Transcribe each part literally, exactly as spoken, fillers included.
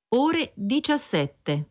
ore diciassette.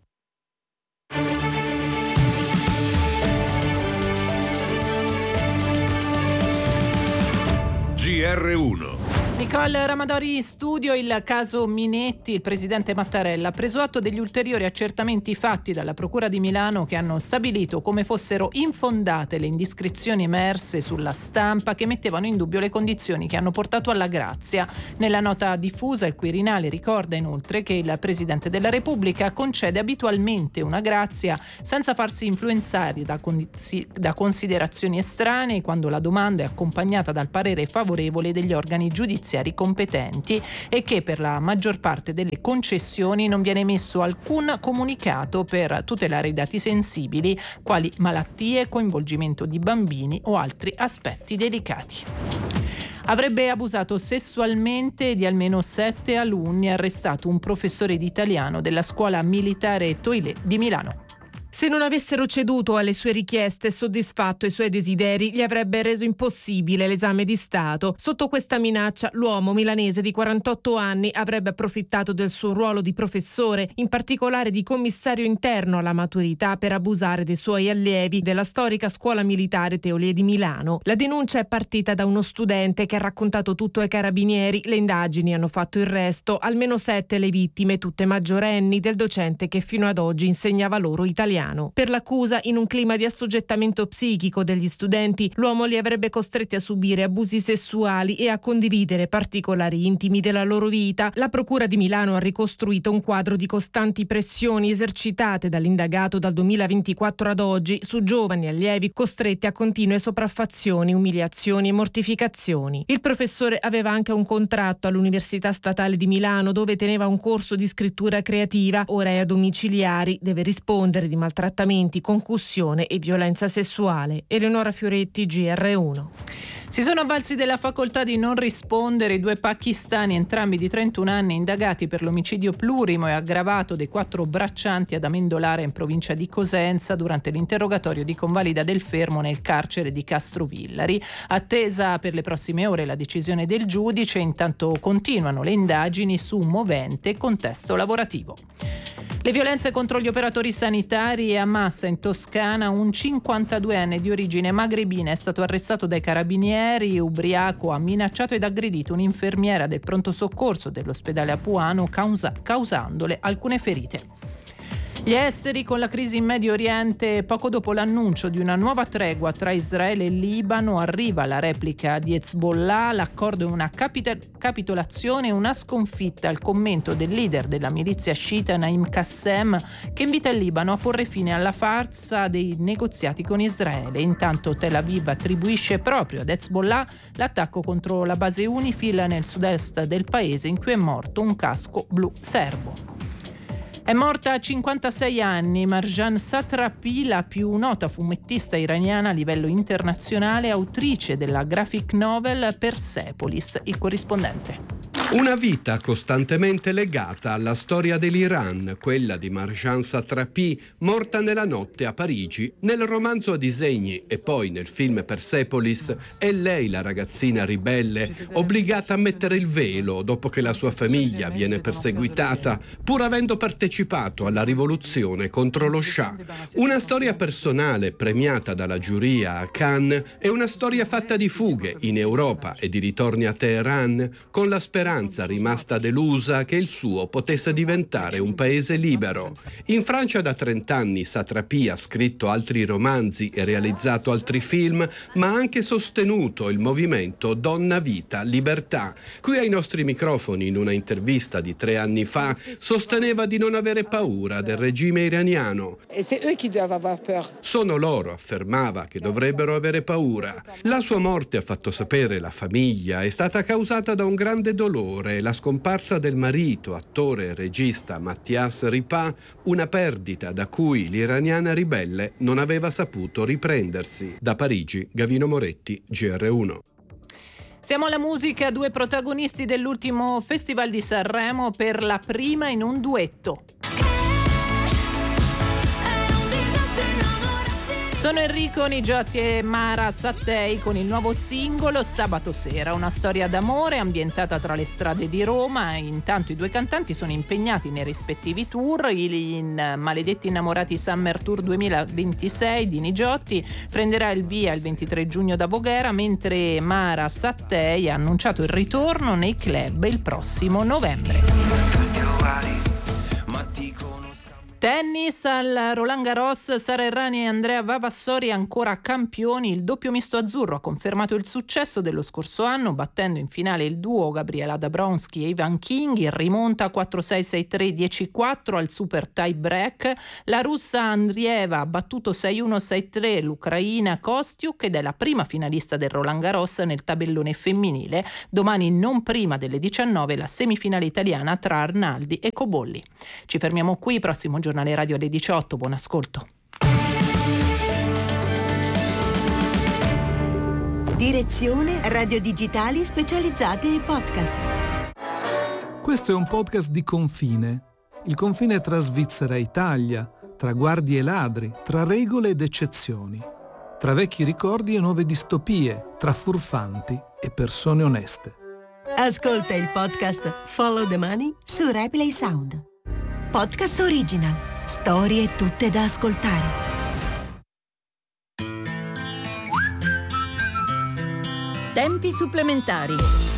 G R uno. Nicole Ramadori in studio. Il caso Minetti. Il presidente Mattarella ha preso atto degli ulteriori accertamenti fatti dalla Procura di Milano che hanno stabilito come fossero infondate le indiscrezioni emerse sulla stampa che mettevano in dubbio le condizioni che hanno portato alla grazia. Nella nota diffusa il Quirinale ricorda inoltre che il Presidente della Repubblica concede abitualmente una grazia senza farsi influenzare da, condiz- da considerazioni estranee quando la domanda è accompagnata dal parere favorevole degli organi giudiziari competenti e che per la maggior parte delle concessioni non viene emesso alcun comunicato per tutelare i dati sensibili quali malattie, coinvolgimento di bambini o altri aspetti delicati. Avrebbe abusato sessualmente di almeno sette alunni, arrestato un professore di italiano della scuola militare Toilé di Milano. Se non avessero ceduto alle sue richieste e soddisfatto i suoi desideri, gli avrebbe reso impossibile l'esame di Stato. Sotto questa minaccia, l'uomo milanese di quarantotto anni avrebbe approfittato del suo ruolo di professore, in particolare di commissario interno alla maturità, per abusare dei suoi allievi della storica scuola militare Toilé di Milano. La denuncia è partita da uno studente che ha raccontato tutto ai carabinieri. Le indagini hanno fatto il resto. Almeno sette le vittime, tutte maggiorenni, del docente che fino ad oggi insegnava loro italiano. Per l'accusa, in un clima di assoggettamento psichico degli studenti, l'uomo li avrebbe costretti a subire abusi sessuali e a condividere particolari intimi della loro vita. La Procura di Milano ha ricostruito un quadro di costanti pressioni esercitate dall'indagato dal duemilaventiquattro ad oggi su giovani allievi costretti a continue sopraffazioni, umiliazioni e mortificazioni. Il professore aveva anche un contratto all'Università Statale di Milano dove teneva un corso di scrittura creativa. Ora è a domiciliari, deve rispondere di maltrattamenti, concussione e violenza sessuale. Eleonora Fioretti, G R uno. Si sono avvalsi della facoltà di non rispondere i due pakistani, entrambi di trentuno anni, indagati per l'omicidio plurimo e aggravato dei quattro braccianti ad Amendolara in provincia di Cosenza durante l'interrogatorio di convalida del fermo nel carcere di Castrovillari. Attesa per le prossime ore la decisione del giudice, intanto continuano le indagini su un movente contesto lavorativo. Le violenze contro gli operatori sanitari e a massa in Toscana. Un cinquantaduenne di origine magrebina è stato arrestato dai carabinieri. Ubriaco ha minacciato ed aggredito un'infermiera del pronto soccorso dell'ospedale Apuano, causa- causandole alcune ferite. Gli esteri con la crisi in Medio Oriente. Poco dopo l'annuncio di una nuova tregua tra Israele e Libano arriva la replica di Hezbollah. L'accordo è una capita- capitolazione e una sconfitta. Il commento del leader della milizia sciita Naim Qassem, che invita il Libano a porre fine alla farsa dei negoziati con Israele. Intanto Tel Aviv attribuisce proprio ad Hezbollah l'attacco contro la base UNIFIL nel sud-est del paese in cui è morto un casco blu serbo. È morta a cinquantasei anni Marjan Satrapi, la più nota fumettista iraniana a livello internazionale, autrice della graphic novel Persepolis. Il corrispondente. Una vita costantemente legata alla storia dell'Iran, quella di Marjan Satrapi, morta nella notte a Parigi. Nel romanzo a disegni e poi nel film Persepolis è lei la ragazzina ribelle, obbligata a mettere il velo dopo che la sua famiglia viene perseguitata, pur avendo partecipato alla rivoluzione contro lo Shah. Una storia personale premiata dalla giuria a Cannes e una storia fatta di fughe in Europa e di ritorni a Teheran, con la speranza rimasta delusa che il suo potesse diventare un paese libero. In Francia da trent'anni Satrapi ha scritto altri romanzi e realizzato altri film, ma ha anche sostenuto il movimento Donna Vita Libertà. Qui ai nostri microfoni, in una intervista di tre anni fa, sosteneva di non avere paura del regime iraniano. Sono loro, affermava, che dovrebbero avere paura. La sua morte, ha fatto sapere la famiglia, è stata causata da un grande dolore, la scomparsa del marito, attore e regista Mathias Ripa, una perdita da cui l'iraniana ribelle non aveva saputo riprendersi. Da Parigi, Gavino Moretti, G R uno. Siamo alla musica, due protagonisti dell'ultimo Festival di Sanremo, per la prima in un duetto. Sono Enrico Nigiotti e Mara Sattei con il nuovo singolo Sabato sera, una storia d'amore ambientata tra le strade di Roma. Intanto i due cantanti sono impegnati nei rispettivi tour. Il Maledetti Innamorati Summer Tour duemilaventisei di Nigiotti prenderà il via il ventitré giugno da Voghera, mentre Mara Sattei ha annunciato il ritorno nei club il prossimo novembre. Tennis al Roland Garros, Sara Errani e Andrea Vavassori ancora campioni. Il doppio misto azzurro ha confermato il successo dello scorso anno, battendo in finale il duo Gabriela Dabrowski e Ivan King in rimonta quattro sei sei tre dieci quattro al super tie break. La russa Andrieva ha battuto sei uno sei tre l'ucraina Kostiuk ed è la prima finalista del Roland Garros nel tabellone femminile. Domani, non prima delle diciannove, la semifinale italiana tra Arnaldi e Cobolli. Ci fermiamo qui, prossimo giornale radio alle diciotto, buon ascolto. Direzione Radio Digitali specializzati ai podcast. Questo è un podcast di Confine. Il confine tra Svizzera e Italia, tra guardie e ladri, tra regole ed eccezioni, tra vecchi ricordi e nuove distopie, tra furfanti e persone oneste. Ascolta il podcast Follow the Money su Replay Sound. Podcast original. Storie tutte da ascoltare. Tempi supplementari.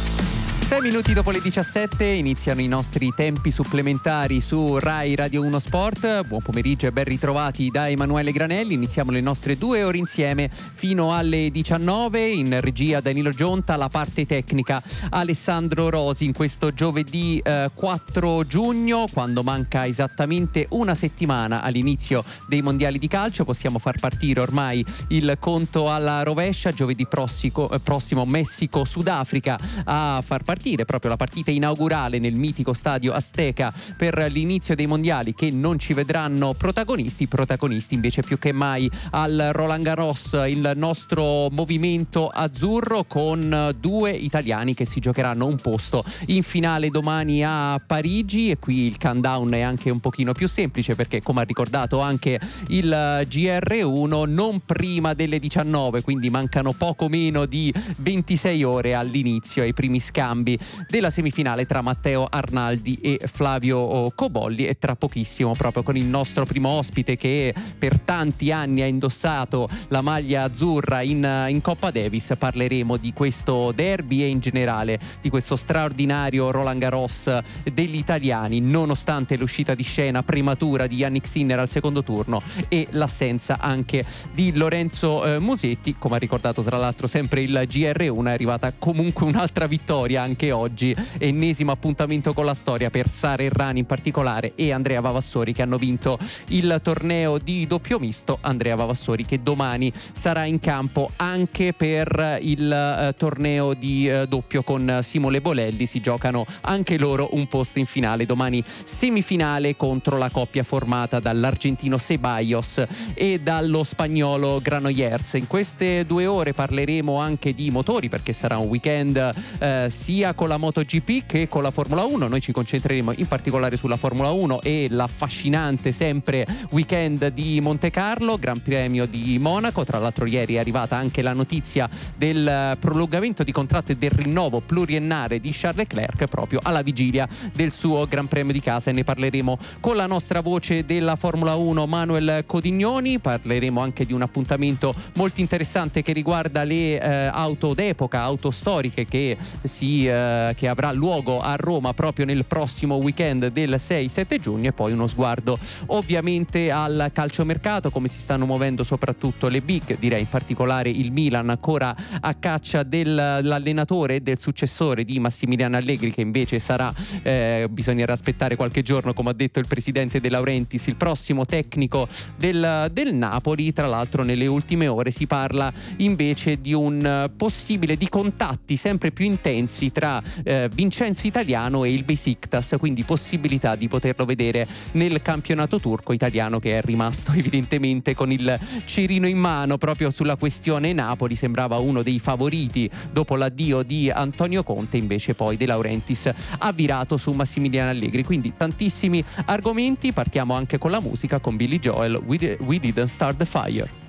Sei minuti dopo le diciassette iniziano i nostri tempi supplementari su Rai Radio uno Sport. Buon pomeriggio e ben ritrovati da Emanuele Granelli. Iniziamo le nostre due ore insieme fino alle diciannove. In regia Danilo Gionta, la parte tecnica Alessandro Rosi. In questo giovedì eh, quattro giugno, quando manca esattamente una settimana all'inizio dei mondiali di calcio, possiamo far partire ormai il conto alla rovescia. Giovedì prossimo, eh, prossimo Messico-Sudafrica a far partire proprio la partita inaugurale nel mitico stadio Azteca per l'inizio dei mondiali, che non ci vedranno protagonisti protagonisti invece più che mai al Roland Garros, il nostro movimento azzurro, con due italiani che si giocheranno un posto in finale domani a Parigi. E qui il countdown è anche un pochino più semplice, perché come ha ricordato anche il G R uno, non prima delle diciannove, quindi mancano poco meno di ventisei ore all'inizio, ai primi scambi della semifinale tra Matteo Arnaldi e Flavio Cobolli, e tra pochissimo, proprio con il nostro primo ospite che per tanti anni ha indossato la maglia azzurra in, in Coppa Davis, parleremo di questo derby e in generale di questo straordinario Roland Garros degli italiani, nonostante l'uscita di scena prematura di Yannick Sinner al secondo turno e l'assenza anche di Lorenzo eh, Musetti. Come ha ricordato tra l'altro sempre il G R uno, è arrivata comunque un'altra vittoria anche oggi, ennesimo appuntamento con la storia per Sara Errani in particolare e Andrea Vavassori, che hanno vinto il torneo di doppio misto. Andrea Vavassori che domani sarà in campo anche per il eh, torneo di eh, doppio con Simone Bolelli. Si giocano anche loro un posto in finale domani, semifinale contro la coppia formata dall'argentino Ceballos e dallo spagnolo Granollers. In queste due ore parleremo anche di motori, perché sarà un weekend eh, sia con la MotoGP che con la Formula uno. Noi ci concentreremo in particolare sulla Formula uno e l'affascinante sempre weekend di Monte Carlo, Gran Premio di Monaco. Tra l'altro ieri è arrivata anche la notizia del prolungamento di contratto e del rinnovo pluriennale di Charles Leclerc proprio alla vigilia del suo Gran Premio di casa, e ne parleremo con la nostra voce della Formula uno Manuel Codignoni. Parleremo anche di un appuntamento molto interessante che riguarda le eh, auto d'epoca, auto storiche, che si eh, che avrà luogo a Roma proprio nel prossimo weekend del sei sette giugno, e poi uno sguardo ovviamente al calciomercato, come si stanno muovendo soprattutto le big, direi in particolare il Milan, ancora a caccia dell'allenatore e del successore di Massimiliano Allegri, che invece sarà eh, bisognerà aspettare qualche giorno, come ha detto il presidente De Laurentiis, il prossimo tecnico del, del Napoli. Tra l'altro nelle ultime ore si parla invece di un possibile di contatti sempre più intensi tra eh, Vincenzo Italiano e il Besiktas, quindi possibilità di poterlo vedere nel campionato turco. Italiano che è rimasto evidentemente con il cerino in mano proprio sulla questione Napoli, sembrava uno dei favoriti dopo l'addio di Antonio Conte, invece poi De Laurentiis ha virato su Massimiliano Allegri. Quindi tantissimi argomenti, partiamo anche con la musica, con Billy Joel, We, We Didn't Start the Fire.